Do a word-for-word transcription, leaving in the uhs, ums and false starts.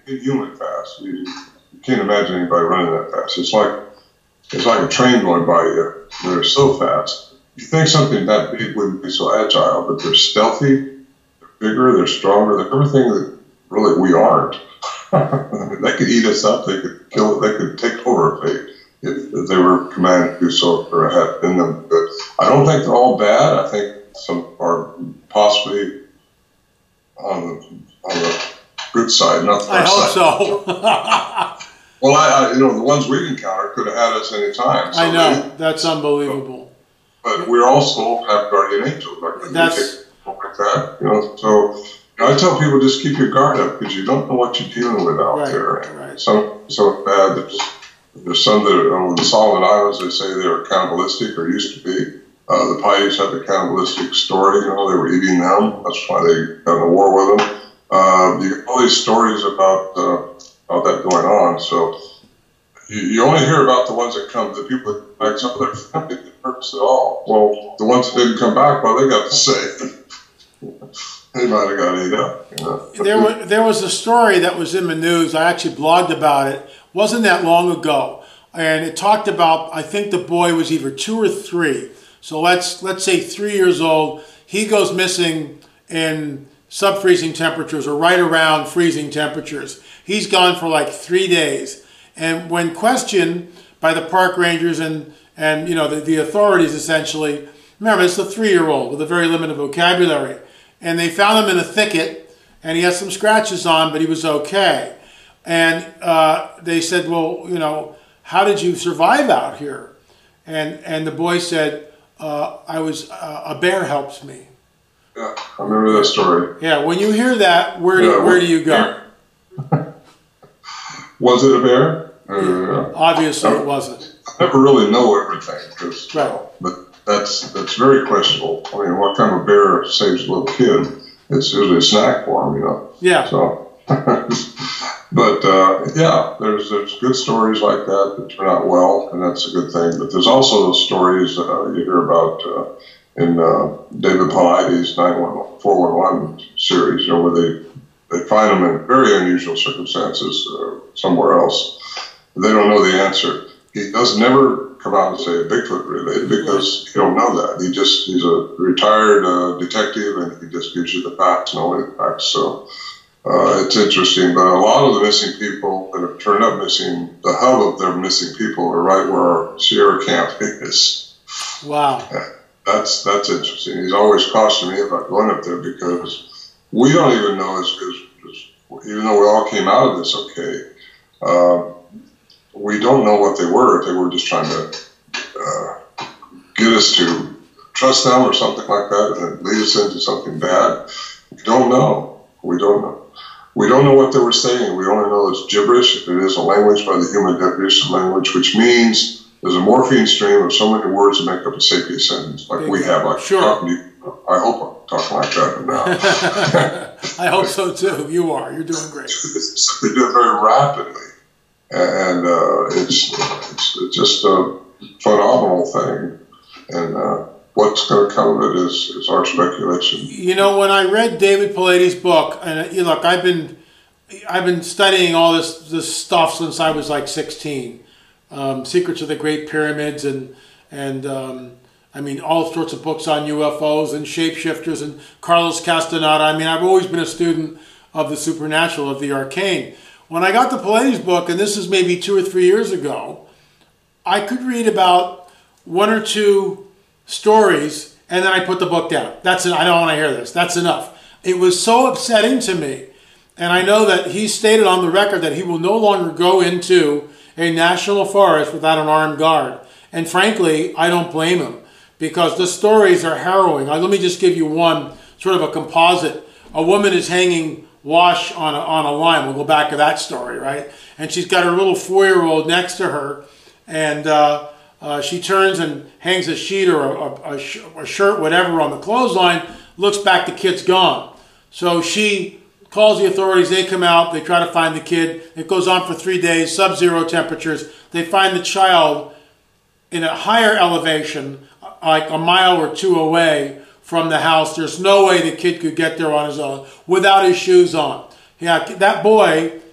inhuman fast. You, you can't imagine anybody running that fast. It's like it's like a train going by you. They're so fast. You think something that big wouldn't be so agile, but they're stealthy, they're bigger, they're stronger, they're everything that really we aren't. They could eat us up. They could kill. They could take over if they if, if they were commanded to do so or had in them. But I don't think they're all bad. I think some are possibly on the on the good side, not the I bad hope side. so. Well, I, I you know the ones we've encountered could have had us any time. So I know they, that's unbelievable. But we also have guardian angels, like that's like that. You know, so. I tell people just keep your guard up because you don't know what you're dealing with out right, there. Right. Some some bad. There's, there's some that are on the Solomon Islands. They say they're cannibalistic or used to be. Uh, the Paiutes had the cannibalistic story. You know, they were eating them. That's why they got in a war with them. Uh, you get all these stories about uh, about that going on. So you, you only hear about the ones that come. The people that back some of their family didn't purpose at all. Well, the ones that didn't come back, well, they got to say. They might have got ate up. You know? There was there was a story that was in the news. I actually blogged about it. Wasn't that long ago, and it talked about. I think the boy was either two or three. So let's let's say three years old. He goes missing in sub-freezing temperatures or right around freezing temperatures. He's gone for like three days. And when questioned by the park rangers and and you know the, the authorities, essentially, remember it's a three-year-old with a very limited vocabulary. And they found him in a thicket, and he had some scratches on, but he was okay. And uh, they said, well, you know, how did you survive out here? And and the boy said, uh, I was, uh, a bear helped me. Yeah, I remember that story. Yeah, when you hear that, where do, yeah, where do you go? Was it a bear? Uh, Obviously I, it wasn't. I never really know everything, cause, right. You know, but that's that's very questionable. I mean, what kind of bear saves a little kid? It's usually a snack for him, you know. Yeah. So, but uh, yeah, there's there's good stories like that that turn out well, and that's a good thing. But there's also those stories uh, you hear about uh, in uh, David Paulides' nine one one four one one series, you know, where they they find them in very unusual circumstances uh, somewhere else. They don't know the answer. He does never come out and say Bigfoot related because he don't know that. He just he's a retired uh, detective and he just gives you the facts and only the facts. So uh, it's interesting. But a lot of the missing people that have turned up missing, the hub of their missing people are right where our Sierra camp is. Wow. Yeah, that's that's interesting. He's always cautioned me about going up there because we don't even know as, as, as even though we all came out of this okay. Um, We don't know what they were. If they were just trying to uh, get us to trust them or something like that and lead us into something bad. We don't know. We don't know. We don't know what they were saying. We only know it's gibberish. It is a language by the human definition language, which means there's a morphine stream of so many words that make up a sapient sentence, like we have. Like sure. talking to you. I hope I'm talking like that now. I hope so too. You are. You're doing great. They do it very rapidly. And uh, it's, it's it's just a phenomenal thing, and uh, what's going to come of it is, is our speculation. You know, when I read David Paulides' book, and you look, I've been I've been studying all this this stuff since I was like sixteen, um, Secrets of the Great Pyramids, and and um, I mean all sorts of books on U F Os and shapeshifters and Carlos Castaneda. I mean, I've always been a student of the supernatural, of the arcane. When I got the Paulides book, and this is maybe two or three years ago, I could read about one or two stories, and then I put the book down. That's it. I don't want to hear this. That's enough. It was so upsetting to me. And I know that he stated on the record that he will no longer go into a national forest without an armed guard. And frankly, I don't blame him, because the stories are harrowing. Let me just give you one, sort of a composite. A woman is hanging wash on a, on a line. We'll go back to that story, right? And she's got her little four-year-old next to her, and uh, uh, she turns and hangs a sheet or a, a, a shirt, whatever, on the clothesline, looks back, the kid's gone. So she calls the authorities, they come out, they try to find the kid. It goes on for three days, sub-zero temperatures. They find the child in a higher elevation, like a mile or two away from the house. There's no way the kid could get there on his own without his shoes on. Yeah, that boy